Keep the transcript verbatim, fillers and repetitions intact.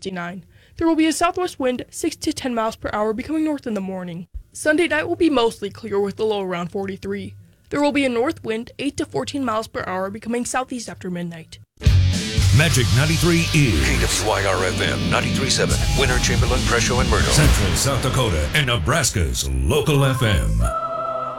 sixty-nine. There will be a southwest wind six to ten miles per hour becoming north in the morning. Sunday night will be mostly clear with a low around forty-three. There will be a north wind eight to fourteen miles per hour becoming southeast after midnight. Magic ninety-three is K W Y R F M ninety-three point seven, Winter, Chamberlain, Presho, and Myrtle. Central South Dakota and Nebraska's local F M.